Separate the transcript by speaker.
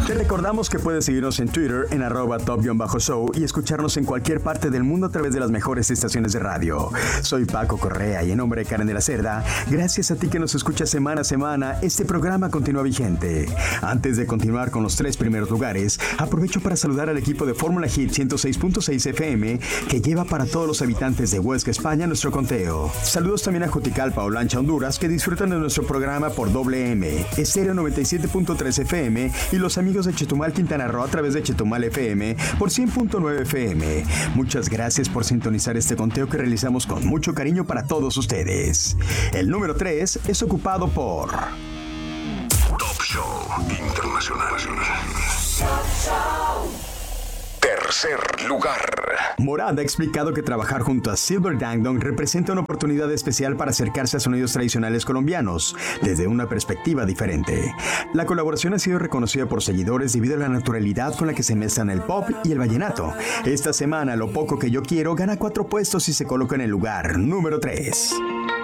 Speaker 1: Te recordamos que puedes seguirnos en Twitter en @top_show y escucharnos en cualquier parte del mundo a través de las mejores estaciones de radio. Soy Paco Correa y en nombre de Karen de la Cerda, gracias a ti que nos escuchas semana a semana, este programa continúa vigente. Antes de continuar con los 3 primeros lugares, aprovecho para saludar al equipo de Fórmula Hit 106.6 FM que lleva para todos los habitantes de Huesca, España, nuestro conteo. Saludos también a Juticalpa, Olancha, Honduras, que disfrutan de nuestro programa por WM, Estéreo 97.3 FM y los amigos de Chetumal, Quintana Roo a través de Chetumal FM por 100.9 FM. Muchas gracias por sintonizar este conteo que realizamos con mucho cariño para todos ustedes. El número 3 es ocupado por
Speaker 2: Top Show Internacional. Tercer lugar.
Speaker 1: Morad ha explicado que trabajar junto a Silver Dang Dong representa una oportunidad especial para acercarse a sonidos tradicionales colombianos desde una perspectiva diferente. La colaboración ha sido reconocida por seguidores debido a la naturalidad con la que se mezclan el pop y el vallenato. Esta semana, Lo Poco Que Yo Quiero gana 4 puestos y se coloca en el lugar número 3.